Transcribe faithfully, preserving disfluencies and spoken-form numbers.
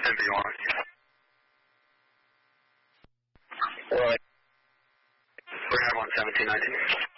ten B one. Right. We're at one seventeen nineteen.